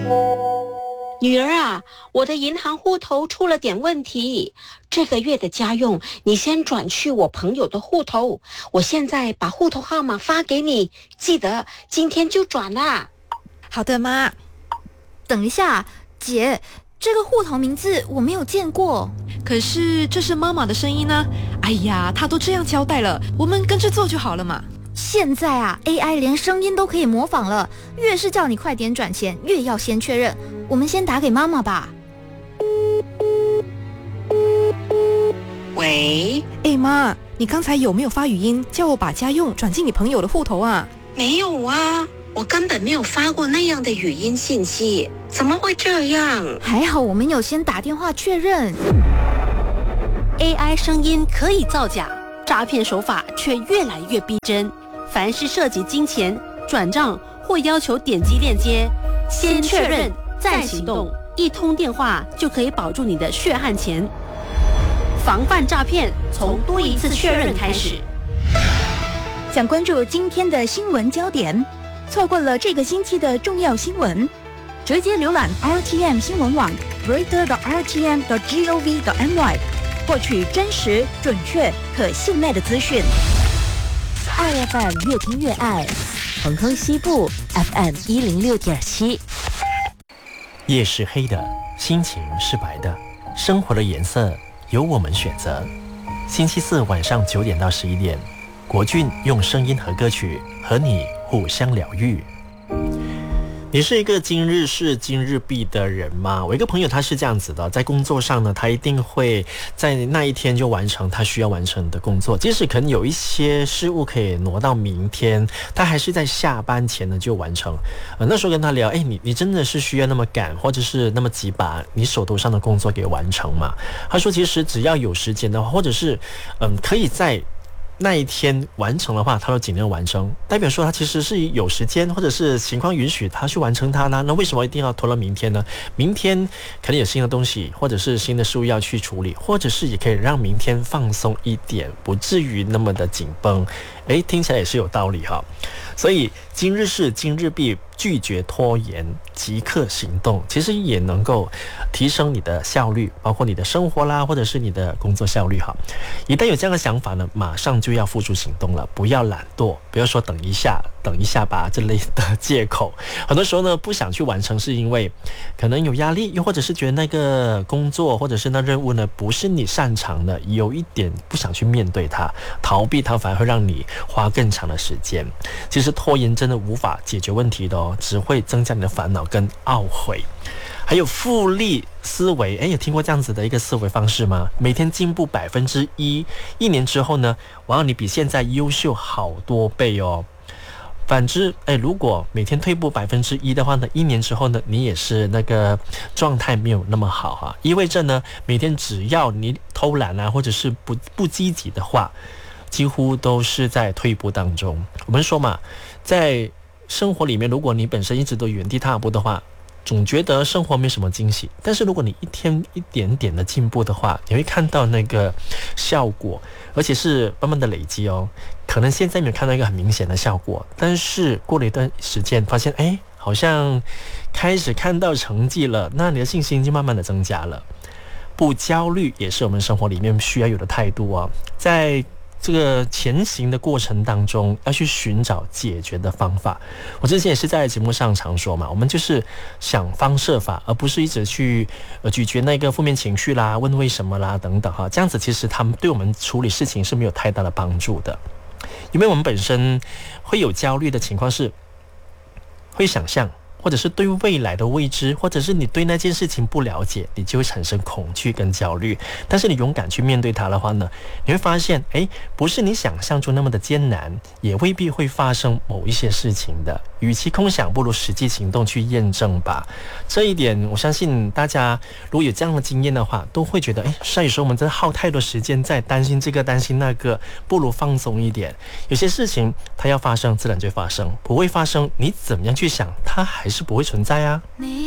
女儿啊，我的银行户头出了点问题，这个月的家用你先转去我朋友的户头，我现在把户头号码发给你，记得今天就转啦。 好的，妈。 等一下，姐，这个户头名字我没有见过。 可是这是妈妈的声音呢。哎呀，她都这样交代了，我们跟着做就好了嘛。 现在啊 ，AI 连声音都可以模仿了，越是叫你快点转钱，越要先确认。我们先打给妈妈吧。 喂， 妈，你刚才有没有发语音叫我把家用转进你朋友的户头啊？ 没有啊，我根本没有发过那样的语音信息，怎么会这样？ 还好我们有先打电话确认。 AI 声音可以造假，诈骗手法却越来越逼真。凡是涉及金钱、转账或要求点击链接，先确认再行动，一通电话就可以保住你的血汗钱。防范诈骗，从多一次确认开始。 想关注今天的新闻焦点，错过了这个星期的重要新闻，直接浏览 RTM 新闻网 reader.rtm.gov.my 获取真实、准确、可信赖的资讯。 2FM 越听越爱，恒亨西部 FM 106.7。 夜是黑的，心情是白的，生活的颜色由我们选择。星期四晚上9点到11点，国俊用声音和歌曲和你互相疗愈。你是一个今日事今日毕的人吗？我一个朋友他是这样子的，在工作上呢，他一定会在那一天就完成他需要完成的工作，即使可能有一些事物可以挪到明天，他还是在下班前呢就完成。那时候跟他聊，你真的是需要那么赶，或者是那么急把你手头上的工作给完成吗？他说其实只要有时间的话，或者是可以在那一天完成的话，他都尽量完成，代表说他其实是有时间或者是情况允许他去完成它呢。那为什么一定要拖到明天呢？明天可能有新的东西或者是新的事物要去处理，或者是也可以让明天放松一点，不至于那么的紧绷。听起来也是有道理哈。所以今日事今日毕，拒绝拖延，即刻行动，其实也能够提升你的效率，包括你的生活啦，或者是你的工作效率哈。一旦有这样的想法呢，马上就要付诸行动了，不要懒惰，不要说等一下吧这类的借口。很多时候呢，不想去完成是因为可能有压力，又或者是觉得那个工作或者是那任务呢不是你擅长的，有一点不想去面对它，逃避它反而会让你花更长的时间。其实拖延真的无法解决问题的哦，只会增加你的烦恼跟懊悔。还有复利思维，有听过这样子的一个思维方式吗？每天进步1%，一年之后呢，我要你比现在优秀好多倍哦。反之，如果每天退步1%的话呢，一年之后呢，你也是那个状态没有那么好哈，意味着呢，每天只要你偷懒啊，或者是不积极的话，几乎都是在退步当中。我们说嘛，在生活里面，如果你本身一直都原地踏步的话，总觉得生活没什么惊喜。但是如果你一天一点点的进步的话，你会看到那个效果，而且是慢慢的累积哦。可能现在没有看到一个很明显的效果，但是过了一段时间发现好像开始看到成绩了，那你的信心就慢慢的增加了。不焦虑也是我们生活里面需要有的态度哦。在这个前行的过程当中，要去寻找解决的方法。我之前也是在节目上常说嘛，我们就是想方设法，而不是一直去咀嚼那个负面情绪啦，问为什么啦等等哈，这样子其实他们对我们处理事情是没有太大的帮助的。因为我们本身会有焦虑的情况是会想象，或者是对未来的未知，或者是你对那件事情不了解，你就会产生恐惧跟焦虑。但是你勇敢去面对它的话呢，你会发现不是你想象中那么的艰难，也未必会发生某一些事情的。与其空想，不如实际行动去验证吧。这一点我相信大家如果有这样的经验的话，都会觉得是有时候我们真的耗太多时间在担心这个担心那个，不如放松一点。有些事情它要发生自然就发生，不会发生你怎么样去想它还是不会存在啊。 你